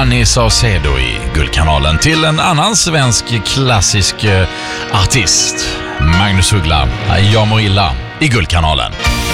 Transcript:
Danny Saucedo i Guldkanalen till en annan svensk klassisk artist. Magnus Uggla, Jag mår illa i Guldkanalen.